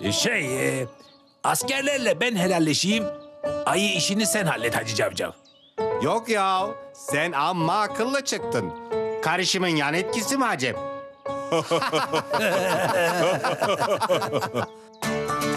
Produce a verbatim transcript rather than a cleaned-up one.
E, Şey, e, askerlerle ben helalleşeyim. Ayı işini sen hallet Hacı Cavcav. Yok ya, sen amma akıllı çıktın. Karışımın yan etkisi mi acep?